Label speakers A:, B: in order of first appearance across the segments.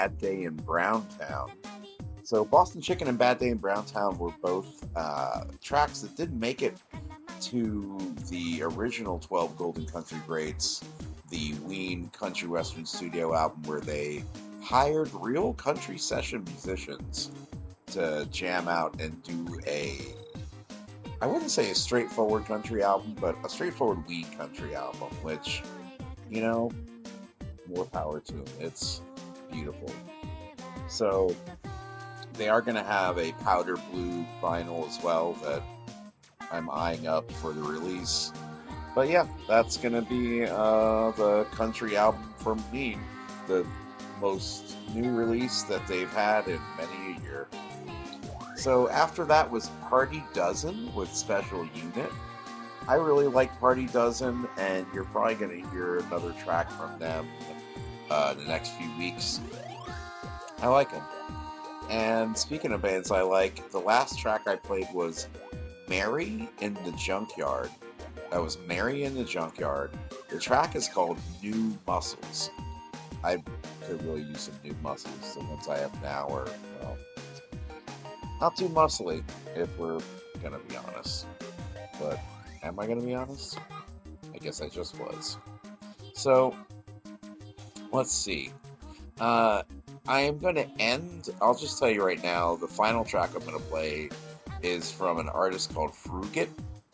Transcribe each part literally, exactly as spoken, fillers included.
A: Bad Day in Browntown. So Boston Chicken and Bad Day in Browntown were both uh, tracks that didn't make it to the original twelve Golden Country Greats, the Ween Country Western Studio album, where they hired real country session musicians to jam out and do a, I wouldn't say a straightforward country album, but a straightforward Ween country album, which, you know, more power to them. It's beautiful. So they are going to have a powder blue vinyl as well that I'm eyeing up for the release. But yeah, that's going to be uh, the country album from me, the most new release that they've had in many a year. So after that was Party Dozen with Special Unit. I really like Party Dozen, and you're probably going to hear another track from them uh, in the next few weeks. I like them. And speaking of bands I like, the last track I played was Mary in the Junkyard. That was Mary in the Junkyard. The track is called New Muscles. I could really use some new muscles. The ones I have now are, well, not too muscly, if we're going to be honest. But am I going to be honest? I guess I just was. So, let's see. Uh, I am going to end, I'll just tell you right now, the final track I'm going to play is from an artist called Frugit,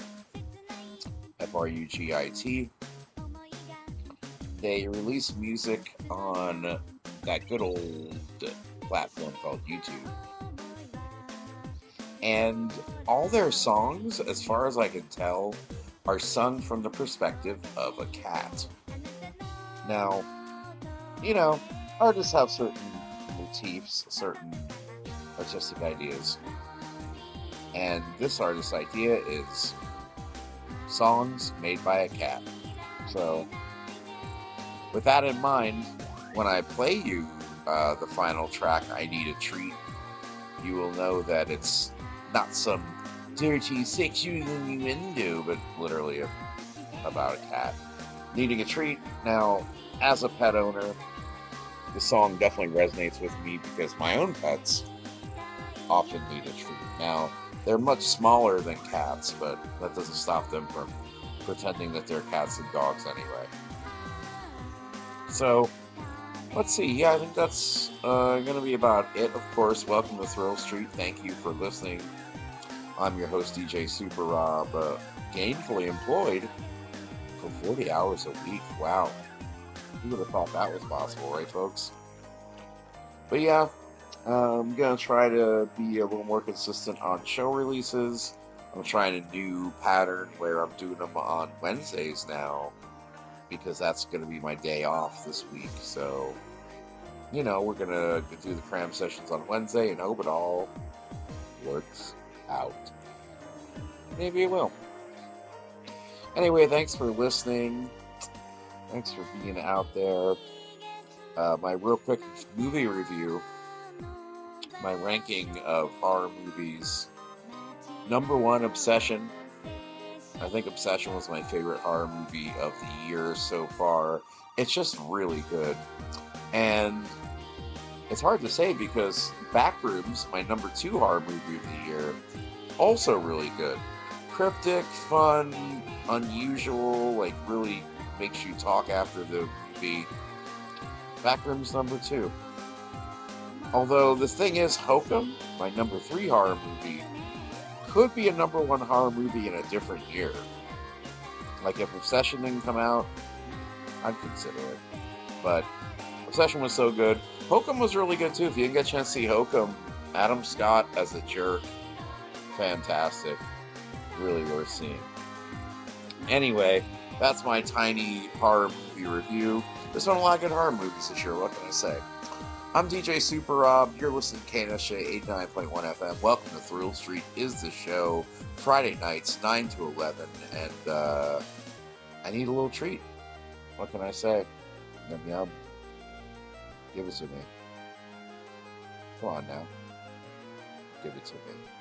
A: F R U G I T. They release music on that good old platform called YouTube. And all their songs, as far as I can tell, are sung from the perspective of a cat. Now, you know, artists have certain motifs, certain artistic ideas. And this artist's idea is songs made by a cat. So, with that in mind, when I play you uh, the final track, I Need a Treat, you will know that it's not some dirty sexual innuendo, but literally a, about a cat needing a treat. Now, as a pet owner, the song definitely resonates with me because my own pets often need a treat. Now, they're much smaller than cats, but that doesn't stop them from pretending that they're cats and dogs anyway. So, let's see. Yeah, I think that's uh, going to be about it. Of course, welcome to Thrill Street. Thank you for listening. I'm your host, D J Super Rob, uh, gainfully employed for forty hours a week. Wow. Who would have thought that was possible, right, folks? But yeah, uh, I'm going to try to be a little more consistent on show releases. I'm trying a new pattern where I'm doing them on Wednesdays now, because that's going to be my day off this week. So, you know, we're going to do the cram sessions on Wednesday and hope it all works out. Maybe it will. Anyway, thanks for listening. Thanks for being out there. Uh, my real quick movie review, my ranking of horror movies. Number one, Obsession. I think Obsession was my favorite horror movie of the year so far. It's just really good. And it's hard to say because Backrooms, my number two horror movie of the year, also really good. Cryptic, fun, unusual, like really makes you talk after the movie. Backrooms number two. Although the thing is, Hokum, my number three horror movie, could be a number one horror movie in a different year. Like if Obsession didn't come out, I'd consider it. But Obsession was so good. Hokum was really good too. If you didn't get a chance to see Hokum, Adam Scott as a jerk, fantastic. Really worth seeing. Anyway, that's my tiny horror movie review. There's been a lot of good horror movies this year, what can I say? I'm D J Super Rob, you're listening to K N S J eighty-nine point one F M. Welcome to Thrill Street is the show, Friday nights, nine to eleven, and uh, I need a little treat. What can I say? Yum yum. Give it to me. Come on now. Give it to me.